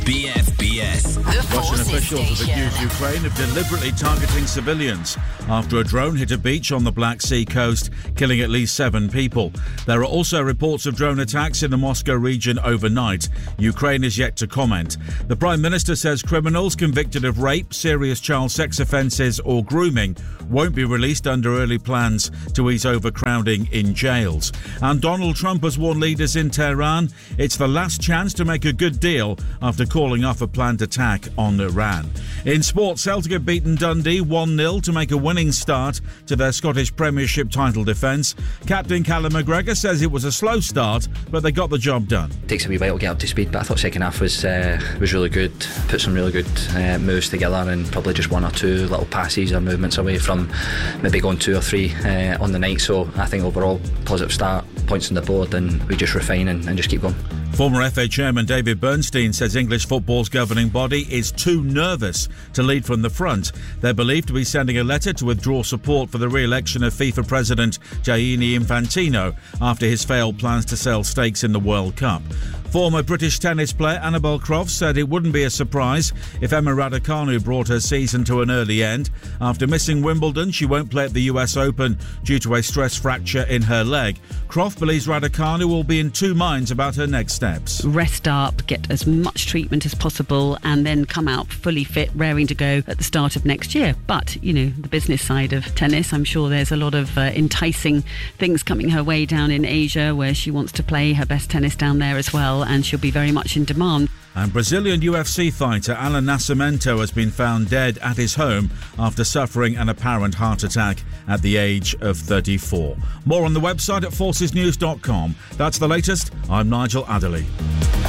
BFBS. Russian officials have accused Ukraine of deliberately targeting civilians after a drone hit a beach on the Black Sea coast, killing at least 7 people. There are also reports of drone attacks in the Moscow region overnight. Ukraine is yet to comment. The Prime Minister says criminals convicted of rape, serious child sex offences or grooming won't be released under early plans to ease overcrowding in jails. And Donald Trump has warned leaders in Tehran it's the last chance to make a good deal after calling off a planned attack on Iran. In sport, Celtic have beaten Dundee 1-0 to make a winning start to their Scottish Premiership title defence. Captain Callum McGregor says it was a slow start, but they got the job done. It takes a wee while to get up to speed, but I thought second half was really good. Put some really good moves together and probably just 1 or 2 little passes or movements away from maybe going 2 or 3 on the night. So I think overall positive start, points on the board, and we just refine and just keep going. Former FA Chairman David Bernstein says English football's governing body is too nervous to lead from the front. They're believed to be sending a letter to withdraw support for the re-election of FIFA President Gianni Infantino after his failed plans to sell stakes in the World Cup. Former British tennis player Annabel Croft said it wouldn't be a surprise if Emma Raducanu brought her season to an early end. After missing Wimbledon, she won't play at the US Open due to a stress fracture in her leg. Croft believes Raducanu will be in 2 minds about her next steps. Rest up, get as much treatment as possible, and then come out fully fit, raring to go at the start of next year. But, you know, the business side of tennis, I'm sure there's a lot of enticing things coming her way down in Asia, where she wants to play her best tennis down there as well, and she'll be very much in demand. And Brazilian UFC fighter Alan Nascimento has been found dead at his home after suffering an apparent heart attack at the age of 34. More on the website at forcesnews.com. That's the latest. I'm Nigel Adderley.